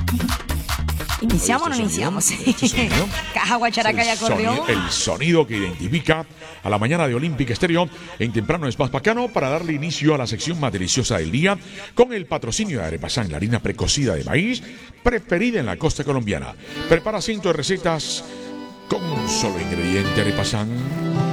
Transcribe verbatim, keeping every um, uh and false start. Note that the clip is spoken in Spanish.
¿Iniciamos o no iniciamos? Este Caja, guacharaca y el acordeón. sonido, el sonido que identifica a la mañana de Olímpica Estéreo en temprano es más bacano para darle inicio a la sección más deliciosa del día con el patrocinio de Arepasán, la harina precocida de maíz preferida en la costa colombiana. Prepara cientos de recetas con un solo ingrediente, Arepasán.